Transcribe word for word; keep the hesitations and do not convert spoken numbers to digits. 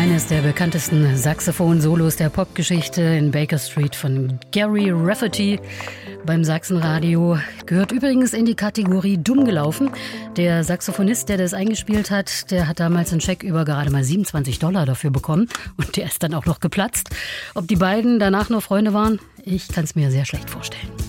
Eines der bekanntesten Saxophon-Solos der Popgeschichte in Baker Street von Gary Rafferty beim Sachsenradio. Gehört übrigens in die Kategorie dumm gelaufen. Der Saxophonist, der das eingespielt hat, der hat damals einen Scheck über gerade mal siebenundzwanzig Dollar dafür bekommen. Und der ist dann auch noch geplatzt. Ob die beiden danach noch Freunde waren, ich kann es mir sehr schlecht vorstellen.